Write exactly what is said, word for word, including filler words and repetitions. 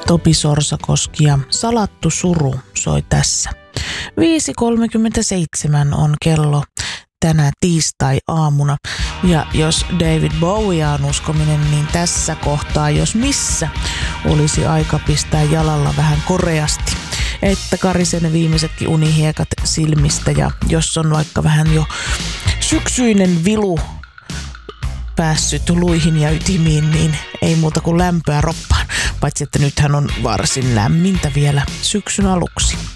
Topi Sorsakoski ja Salattu suru soi tässä. viisi kolmekymmentäseitsemän on kello tänä tiistai-aamuna. Ja jos David Bowie on uskominen, niin tässä kohtaa, jos missä, olisi aika pistää jalalla vähän koreasti. Että karisee ne viimeisetkin unihiekat silmistä, ja jos on vaikka vähän jo syksyinen vilu päässyt luihin ja ytimiin, niin ei muuta kuin lämpöä roppaan. Paitsi että nythän on varsin lämmintä vielä syksyn aluksi.